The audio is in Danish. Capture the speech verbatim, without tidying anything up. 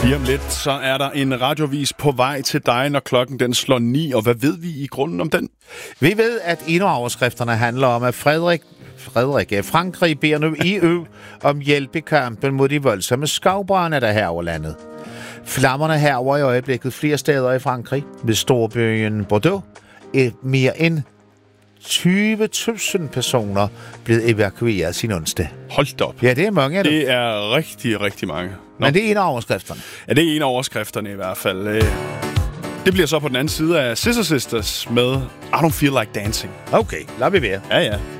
Lige om lidt, så er der en radiovis på vej til dig, når klokken den slår ni. Og hvad ved vi i grunden om den? Vi ved, at en af overskrifterne handler om, at Frederik, Frederik Frankrig beder nu E U om hjælp i kampen mod de voldsomme skovbrande, der hærger landet. Flammerne hærger i øjeblikket flere steder i Frankrig. Ved storbyen Bordeaux er mere end tyve tusind personer blevet evakueret sin onsdag. Hold da op. Ja, det er mange af dem. Det er rigtig, rigtig mange. Nå. Men det er en af overskrifterne. Ja, det er en af overskrifterne i hvert fald. Det bliver så på den anden side af Scissor Sisters med I Don't Feel Like Dancing. Okay, lad vi være. Ja, ja.